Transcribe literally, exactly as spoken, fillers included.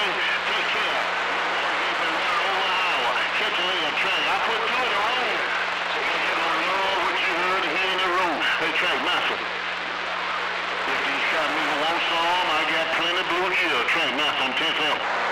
man. Take care. You've been running over an hour. Catch a lane track. I put two in a row. You don't know what you heard here in the road. Hey, track master. If these shot me for one song, I got plenty blue chill. Track master on tenth L.